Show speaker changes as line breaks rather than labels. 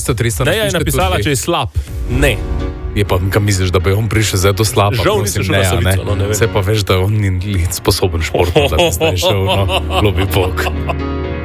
300.
Ne, je napisala, če je slab. Ne.
Je pa, kam misliš, da bi on prišel za to slabo?
Žal nisem šel na Savico, no, ne vem.
Se pa veš, da on ni sposoben športno, da bi zdaj šel, no, globi pok.